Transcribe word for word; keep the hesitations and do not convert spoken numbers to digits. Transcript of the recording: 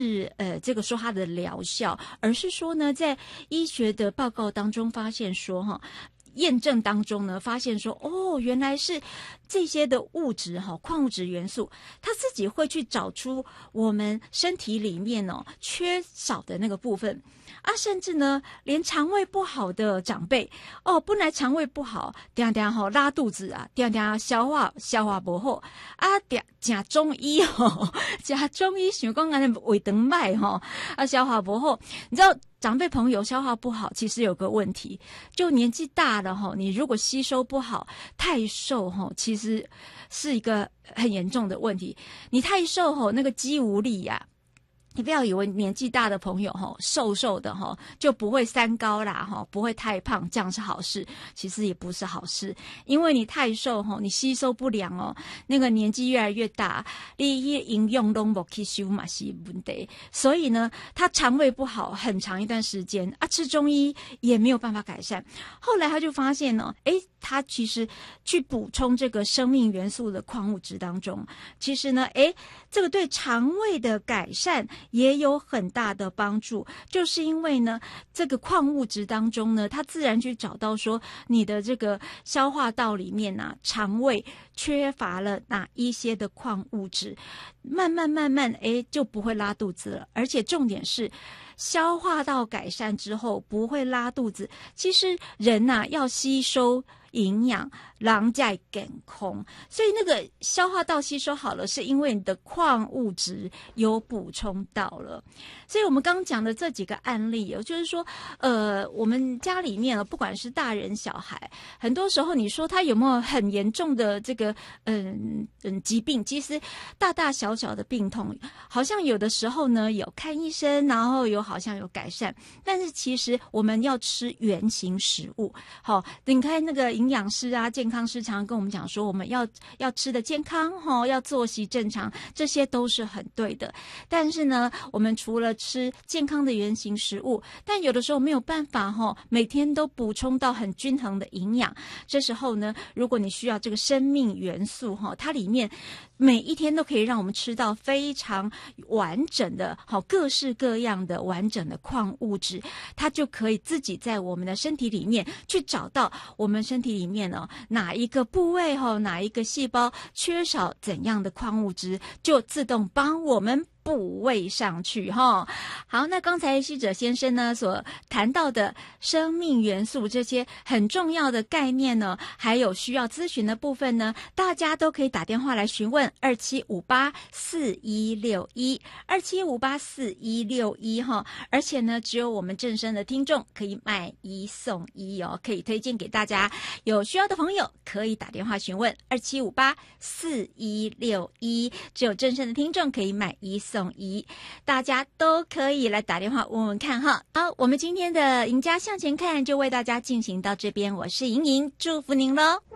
是呃，这个说它的疗效，而是说呢，在医学的报告当中发现说哈。验证当中呢，发现说哦，原来是这些的物质哈，矿物质元素，它自己会去找出我们身体里面哦缺少的那个部分啊，甚至呢，连肠胃不好的长辈哦，本来肠胃不好，定定吼拉肚子啊，定定消化消化不好啊，定食中医吼，食中医想讲安尼胃肠脉吼啊，消化不好，你知道。长辈朋友消化不好，其实有个问题，就年纪大了哈，你如果吸收不好，太瘦哈，其实是一个很严重的问题。你太瘦哈，那个肌无力呀、啊。你不要以为年纪大的朋友吼瘦瘦的吼就不会三高啦吼不会太胖，这样是好事，其实也不是好事，因为你太瘦吼你吸收不良哦，那个年纪越来越大，你营养都没吸收嘛是问题，所以呢他肠胃不好很长一段时间啊，吃中医也没有办法改善，后来他就发现呢，诶他其实去补充这个生命元素的矿物质当中，其实呢诶这个对肠胃的改善也有很大的帮助，就是因为呢这个矿物质当中呢它自然去找到说你的这个消化道里面啊肠胃缺乏了哪一些的矿物质，慢慢慢慢诶就不会拉肚子了，而且重点是消化道改善之后不会拉肚子，其实人啊要吸收营养人才健康，所以那个消化道吸收好了是因为你的矿物质有补充到了，所以我们刚刚讲的这几个案例就是说呃，我们家里面不管是大人小孩，很多时候你说他有没有很严重的这个嗯嗯疾病，其实大大小小的病痛好像有的时候呢有看医生，然后有好像有改善，但是其实我们要吃原型食物，好，你看那个营养师啊健康师常常跟我们讲说我们要要吃的健康齁，要作息正常，这些都是很对的，但是呢我们除了吃健康的原型食物，但有的时候没有办法齁每天都补充到很均衡的营养，这时候呢如果你需要这个生命元素齁，它里面每一天都可以让我们吃到非常完整的好各式各样的完整的矿物质，它就可以自己在我们的身体里面去找到我们身体里面哦哪一个部位哦哪一个细胞缺少怎样的矿物质，就自动帮我们补位上去哈。好，那刚才希者先生呢所谈到的生命元素这些很重要的概念呢，还有需要咨询的部分呢，大家都可以打电话来询问二七五八四一六一 二七五八四一六一哈，而且呢只有我们正声的听众可以买一送一哦，可以推荐给大家，有需要的朋友可以打电话询问二七五八四一六一，只有正声的听众可以买一送一，大家都可以来打电话问问看哈。好，我们今天的赢家向前看就为大家进行到这边，我是莹莹，祝福您咯。